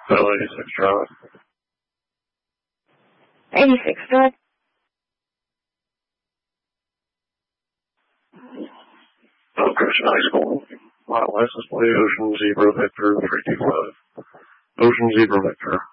Bill 86 Drive. 86 Drive? Christian High School. My license plate, Ocean Zebra Victor 325. Ocean Zebra Victor.